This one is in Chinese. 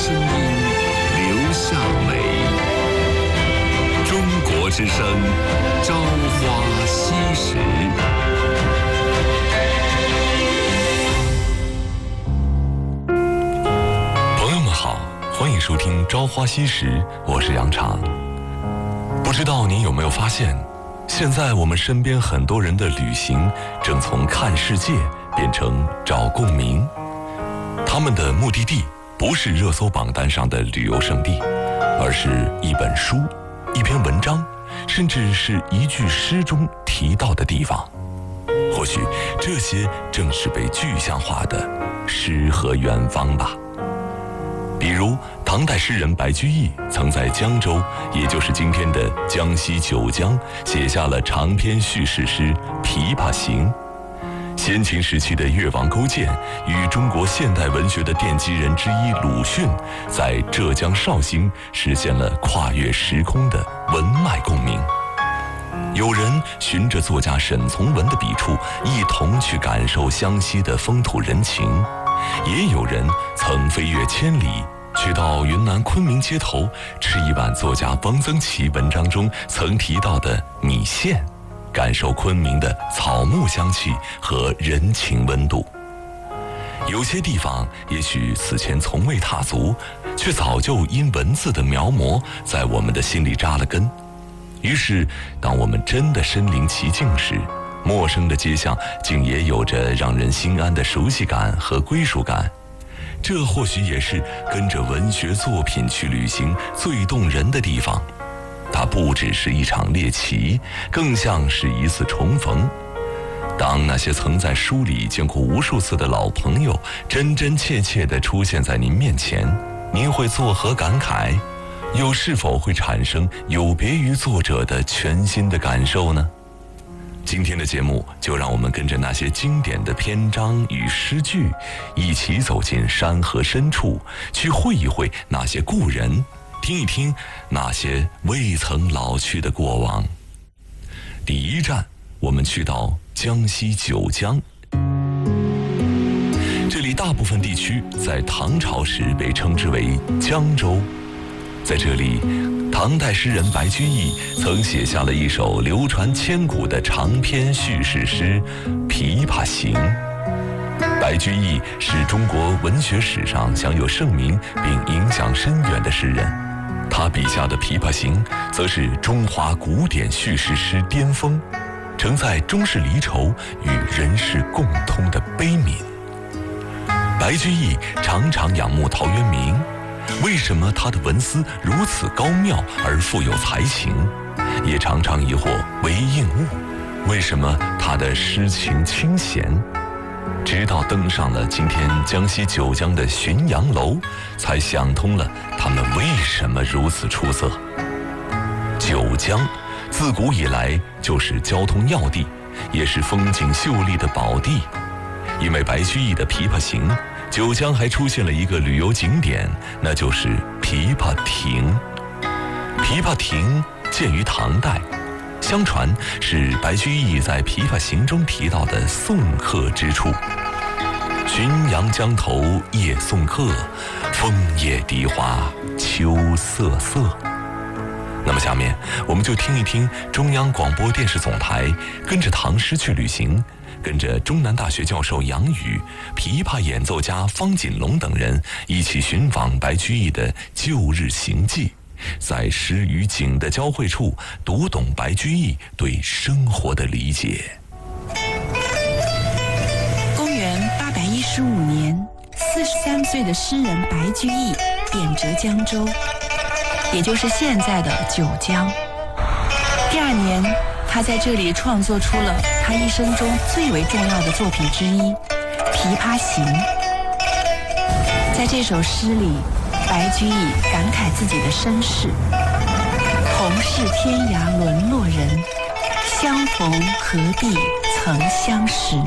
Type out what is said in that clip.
声音留下美。中国之声，朝花夕拾。 朋友们好，欢迎收听《朝花夕拾》，我是杨常。不知道您有没有发现，现在我们身边很多人的旅行正从看世界变成找共鸣。他们的目的地不是热搜榜单上的旅游胜地，而是一本书、一篇文章，甚至是一句诗中提到的地方。或许这些正是被具象化的诗和远方吧。比如唐代诗人白居易曾在江州，也就是今天的江西九江，写下了长篇叙事诗《琵琶行》。先秦时期的越王勾践与中国现代文学的奠基人之一鲁迅，在浙江绍兴实现了跨越时空的文脉共鸣。有人循着作家沈从文的笔触，一同去感受湘西的风土人情，也有人曾飞越千里，去到云南昆明街头，吃一碗作家汪曾祺文章中曾提到的米线，感受昆明的草木香气和人情温度。有些地方也许此前从未踏足，却早就因文字的描摹在我们的心里扎了根。于是当我们真的身临其境时，陌生的街巷竟也有着让人心安的熟悉感和归属感。这或许也是跟着文学作品去旅行最动人的地方。它不只是一场猎奇，更像是一次重逢。当那些曾在书里见过无数次的老朋友真真切切地出现在您面前，您会作何感慨？又是否会产生有别于作者的全新的感受呢？今天的节目就让我们跟着那些经典的篇章与诗句，一起走进山河深处，去会一会那些故人，听一听那些未曾老去的过往。第一站，我们去到江西九江。这里大部分地区在唐朝时被称之为江州。在这里，唐代诗人白居易曾写下了一首流传千古的长篇叙事诗《琵琶行》。白居易是中国文学史上享有盛名并影响深远的诗人，他笔下的《琵琶行》则是中华古典叙事诗巅峰，承载中世离愁与人世共通的悲悯。白居易常常仰慕陶渊明，为什么他的文思如此高妙而富有才情？也常常疑惑韦应物，为什么他的诗情清闲？直到登上了今天江西九江的浔阳楼，才想通了他们为什么如此出色。九江自古以来就是交通要地，也是风景秀丽的宝地。因为白居易的《琵琶行》，九江还出现了一个旅游景点，那就是琵琶亭。琵琶亭建于唐代，相传是白居易在《琵琶行》中提到的送客之处。浔阳江头夜送客，枫叶荻花秋瑟瑟。那么下面我们就听一听中央广播电视总台跟着唐诗去旅行，跟着中南大学教授杨宇、琵琶演奏家方锦龙等人一起寻访白居易的旧日行迹，在诗与景的交汇处读懂白居易对生活的理解。 公元815年，43岁的诗人白居易贬谪江州，也就是现在的九江。第2年，他在这里创作出了他一生中最为重要的作品之一《琵琶行》。在这首诗里，白居易感慨自己的身世：同是天涯沦落人，相逢何必曾相识。